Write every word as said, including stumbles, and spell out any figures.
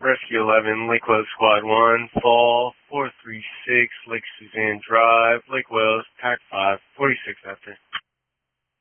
Rescue eleven, Lake Wales Squad one, Fall four three six, Lake Suzanne Drive, Lake Wales, Pack five, forty-six after.